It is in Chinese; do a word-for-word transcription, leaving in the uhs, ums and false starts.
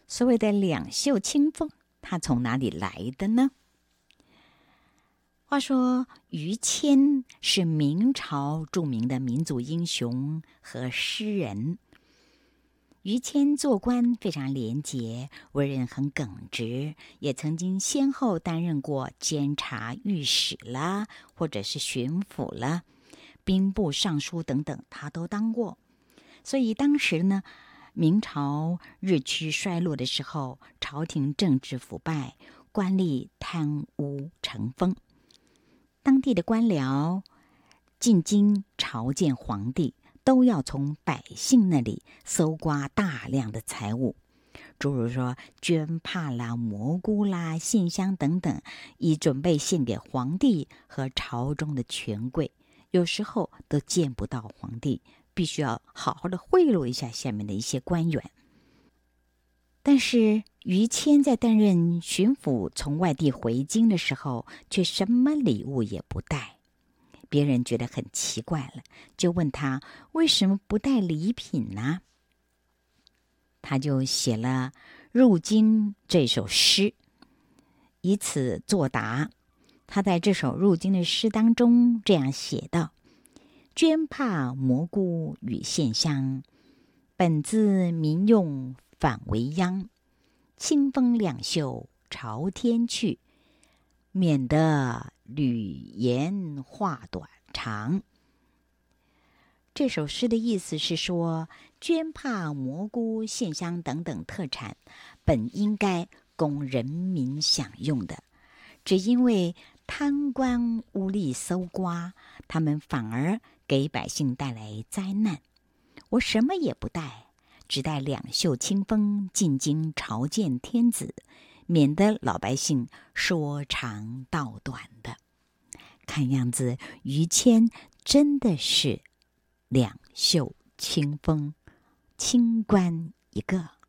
所谓的两袖清风，它从哪里来的呢？话说于谦是明朝著名的民族英雄和诗人。于谦做官非常廉洁，为人很耿直，也曾经先后担任过监察御史啦，或者是巡抚啦，兵部尚书等等，他都当过。所以当时呢，明朝日趋衰落的时候，朝廷政治腐败，官吏贪污成风。当地的官僚进京朝见皇帝，都要从百姓那里搜刮大量的财物，诸如说绢帕啦、蘑菇啦、线香等等，以准备献给皇帝和朝中的权贵。有时候都见不到皇帝，必须要好好的贿赂一下下面的一些官员。但是于谦在担任巡抚从外地回京的时候，却什么礼物也不带。别人觉得很奇怪了，就问他为什么不带礼品呢？他就写了《入京》这首诗，以此作答。他在这首入京的诗当中这样写道：绢帕蘑菇与线香，本自民用反为殃。清风两袖朝天去，免得履言话短长。这首诗的意思是说，绢帕、蘑菇、线香等等特产本应该供人民享用的，只因为贪官污吏搜刮，他们反而给百姓带来灾难。我什么也不带，只带两袖清风进京朝见天子，免得老百姓说长道短的。看样子于谦真的是两袖清风，清官一个。